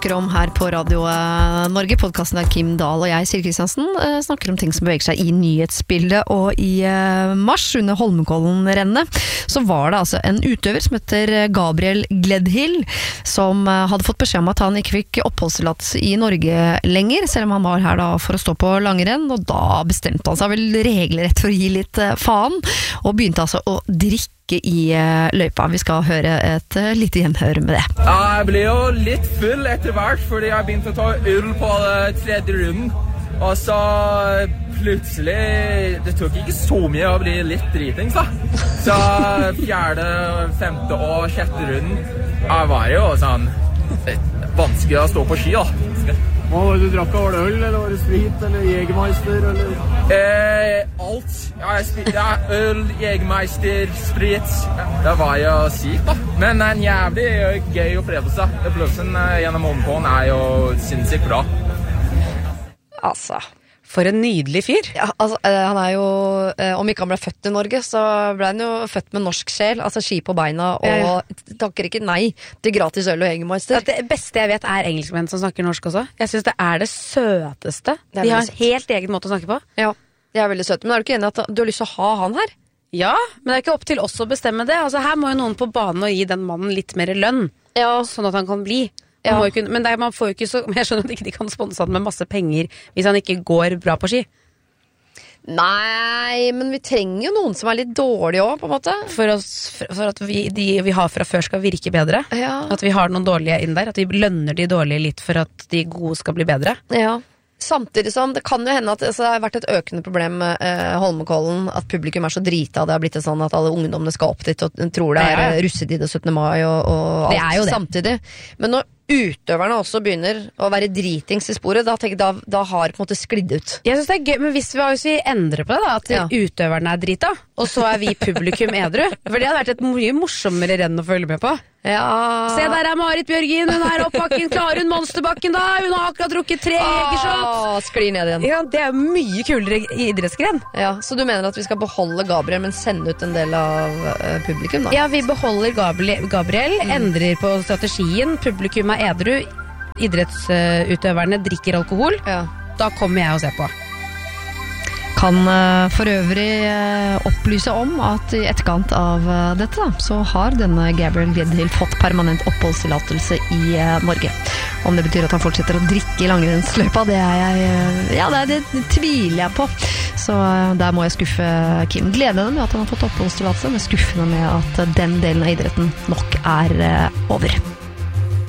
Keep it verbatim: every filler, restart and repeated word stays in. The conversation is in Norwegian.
snakker om her på Radio Norge, podcasten der Kim Dahl og jeg, Siri Kristiansen, snakker om ting som beveger seg i nyhetsbildet. Og i mars under Holmenkollen-rennet så var det altså en utøver som heter Gabriel Gledhill, som hadde fått beskjed om at han ikke fikk oppholdstillatelse i Norge lenger, selv om han var her da for å stå på langrenn, og da bestemte han seg vel regelrett for å gi litt faen, og begynte altså å drikke i løypa. Vi skal høre et lite gjenhør med det. Ja, jeg ble jo litt full etter hvert, fordi jeg begynte å ta øl på tredje runden. Og så plutselig, det tok ikke så mye å bli litt dritings da. Så fjerde, femte og sjette runden, jeg var jo sånn vanskelig å stå på ski da. Hva var det du drakk? Var det øl, eller var det sprit, eller Jägermeister, eller? Eh, alt. Ja, jeg spiste ja, øl, Jägermeister, sprit. Det var jo sykt da. Men en jævlig gøy opplevelse. Opplevelsen gjennom Holmenkollen er jo sinnssykt bra. Altså... For en nydelig fyr. Ja, altså, han er jo, om ikke han ble født i Norge, så ble han jo født med norsk sjel, altså ski på beina, og ja, ja. takker ikke nei til gratis øl og Jägermeister. Det beste jeg vet er engelskmenn som snakker norsk også. Jeg synes det er det søteste. Det er De har en helt egen måte å snakke på. Ja, de er veldig søte. Men er du ikke enig at du har lyst til å ha han her? Ja, men det er ikke opp til oss å bestemme det. Altså, her må jo noen på banen og gi den mannen litt mer lønn, ja. sånn at han kan bli... Ja. Kunne, men det, man får jo ikke så, jeg skjønner at ikke de kan sponse han med masse penger hvis han ikke går bra på ski. Nei, men vi trenger jo noen som er litt dårlige også, på en måte. For, oss, for at vi, de vi har fra før skal virke bedre. Ja. At vi har noen dårlige inn der. At vi lønner de dårlige litt for at de gode skal bli bedre. Ja. Samtidig som det kan jo hende at altså, det har vært et økende problem med eh, Holmenkollen, at publikum er så drita, det har blitt det sånn at alle ungdommene skal opp dit og tror det er ja, ja. russetid og syttende mai og, og alt det er jo det. Samtidig. Men når utøverne også begynner å være dritings i sporet, da, tenker, da, da har det på en måte sklidd ut. Jeg synes det er gøy, men hvis vi, hvis vi endrer på det da, at ja. utøverne er drita, og så er vi publikum edru, for det hadde vært et mye morsommere renn å følge med på. Ja. Se, der er Marit Bjørgen, hun er oppbakken, klarer hun monsterbakken da, hun har akkurat drukket tre jegershots. Sklir ned igjen. Ja, det er mye kulere idrettsgren. Ja, så du mener at vi skal beholde Gabriel, men sende ut en del av uh, publikum da? Ja, vi beholder Gabriel, Gabriel mm. endrer på strategien, publikum er edru, idrettsutøverne drikker alkohol, ja. Da kommer jeg å se på. Kan uh, for øvrig uh, opplyse om at i etterkant av uh, dette da, så har denne Gabriel Gledhill fått permanent oppholdstillatelse i uh, Norge. Om det betyr at han fortsetter å drikke i langrennsløypa, det er jeg uh, ja, det, det tviler jeg på. Så uh, der må jeg skuffe Kim. Gleder henne med at han har fått oppholdstillatelse, men skuffende med at uh, den delen av idretten nok er uh, over.